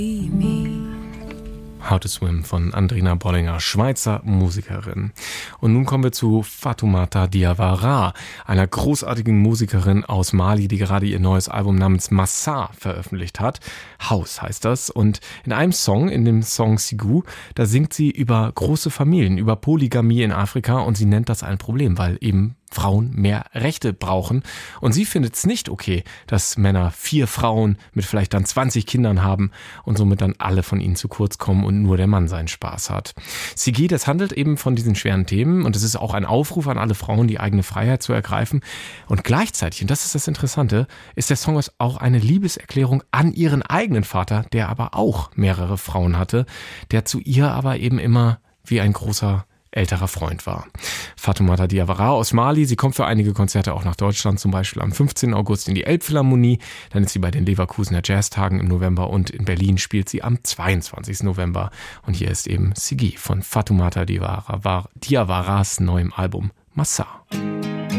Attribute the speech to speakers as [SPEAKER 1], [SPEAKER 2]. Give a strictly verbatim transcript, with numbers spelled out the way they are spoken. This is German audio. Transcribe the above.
[SPEAKER 1] How to Swim von Andrina Bollinger, Schweizer Musikerin. Und nun kommen wir zu Fatoumata Diawara, einer großartigen Musikerin aus Mali, die gerade ihr neues Album namens Massa veröffentlicht hat. Haus heißt das. Und in einem Song, in dem Song Sigou, da singt sie über große Familien, über Polygamie in Afrika, und sie nennt das ein Problem, weil eben Frauen mehr Rechte brauchen. Und sie findet es nicht okay, dass Männer vier Frauen mit vielleicht dann zwanzig Kindern haben und somit dann alle von ihnen zu kurz kommen und nur der Mann seinen Spaß hat. Siggi, das handelt eben von diesen schweren Themen, und es ist auch ein Aufruf an alle Frauen, die eigene Freiheit zu ergreifen. Und gleichzeitig, und das ist das Interessante, ist der Song auch eine Liebeserklärung an ihren eigenen Vater, der aber auch mehrere Frauen hatte, der zu ihr aber eben immer wie ein großer älterer Freund war. Fatoumata Diawara aus Mali, sie kommt für einige Konzerte auch nach Deutschland, zum Beispiel am fünfzehnten August in die Elbphilharmonie, dann ist sie bei den Leverkusener Jazztagen im November, und in Berlin spielt sie am zweiundzwanzigsten November. Und hier ist eben Siggi von Fatoumata Diawara, Diawaras neuem Album Massa.